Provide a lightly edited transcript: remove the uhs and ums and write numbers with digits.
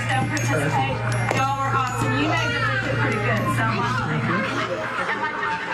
don't participate. Y'all are awesome. You made the